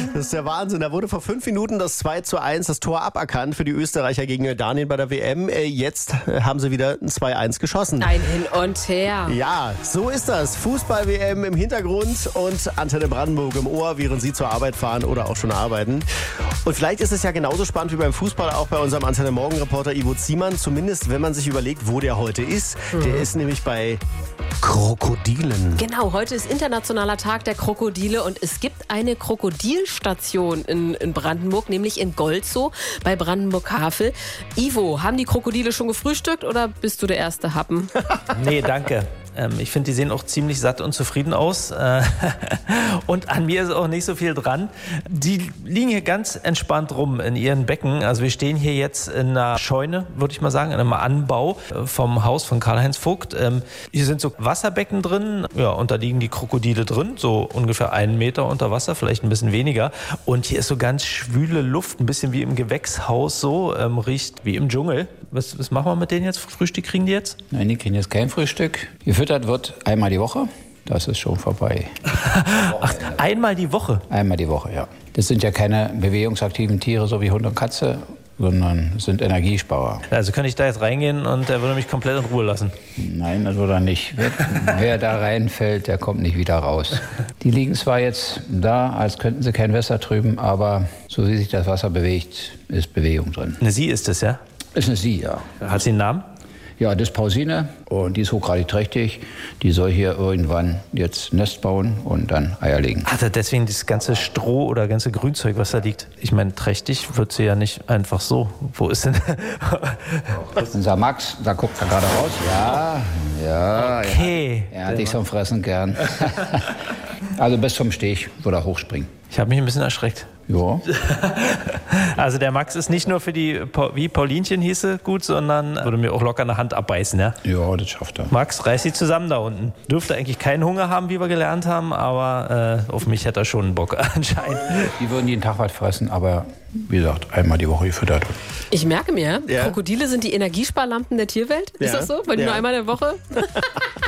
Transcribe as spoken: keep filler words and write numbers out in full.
Das ist der Wahnsinn. Da wurde vor fünf Minuten das zwei zu eins, das Tor aberkannt für die Österreicher gegen Jordanien bei der W M. Jetzt haben sie wieder ein zwei eins geschossen. Ein Hin und Her. Ja, so ist das. Fußball-W M im Hintergrund und Antenne Brandenburg im Ohr, während Sie zur Arbeit fahren oder auch schon arbeiten. Und vielleicht ist es ja genauso spannend wie beim Fußball auch bei unserem Antenne Morgen-Reporter Ivo Ziemann. Zumindest, wenn man sich überlegt, wo der heute ist. Mhm. Der ist nämlich bei Krokodilen. Genau, heute ist internationaler Tag der Krokodile und es gibt eine Krokodilstation in, in Brandenburg, nämlich in Golzow bei Brandenburg-Havel. Ivo, haben die Krokodile schon gefrühstückt oder bist du der erste Happen? Nee, danke. Ich finde, die sehen auch ziemlich satt und zufrieden aus. Und an mir ist auch nicht so viel dran. Die liegen hier ganz entspannt rum in ihren Becken. Also wir stehen hier jetzt in einer Scheune, würde ich mal sagen, in einem Anbau vom Haus von Karl-Heinz Vogt. Hier sind so Wasserbecken drin. Ja, und da liegen die Krokodile drin, so ungefähr einen Meter unter Wasser, vielleicht ein bisschen weniger. Und hier ist so ganz schwüle Luft, ein bisschen wie im Gewächshaus so, ähm, riecht wie im Dschungel. Was, was machen wir mit denen jetzt? Frühstück kriegen die jetzt? Nein, die kriegen jetzt kein Frühstück. Gefüttert wird einmal die Woche. Das ist schon vorbei. Ach, einmal die Woche? Einmal die Woche, ja. Das sind ja keine bewegungsaktiven Tiere, so wie Hund und Katze, sondern sind Energiesparer. Also könnte ich da jetzt reingehen und er würde mich komplett in Ruhe lassen? Nein, das würde er nicht. Wer, wer da reinfällt, der kommt nicht wieder raus. Die liegen zwar jetzt da, als könnten sie kein Wasser trüben, aber so wie sich das Wasser bewegt, ist Bewegung drin. Eine Sie ist es, ja? Ist eine Sie, ja. Hat sie einen Namen? Ja, das ist Pausine und die ist hochgradig trächtig. Die soll hier irgendwann jetzt Nest bauen und dann Eier legen. Hat er deswegen das ganze Stroh oder ganze Grünzeug, was da liegt? Ich meine, trächtig wird sie ja nicht einfach so. Wo ist denn... Unser Max, da guckt er gerade raus. Ja, ja. Okay. Er hat dich zum Fressen gern. Also bis zum Steg würde er hochspringen. Ich habe mich ein bisschen erschreckt. Ja. Also der Max ist nicht nur für die, wie Paulinchen hieße, gut, sondern würde mir auch locker eine Hand abbeißen, ja? Ja, das schafft er. Max, reiß sie zusammen da unten. Dürfte eigentlich keinen Hunger haben, wie wir gelernt haben, aber äh, auf mich hätte er schon einen Bock anscheinend. Die würden jeden Tag was fressen, aber wie gesagt, einmal die Woche gefüttert. Ich merke mir, ja. Krokodile sind die Energiesparlampen der Tierwelt. Ist ja. das so? Weil die ja. nur einmal in der Woche...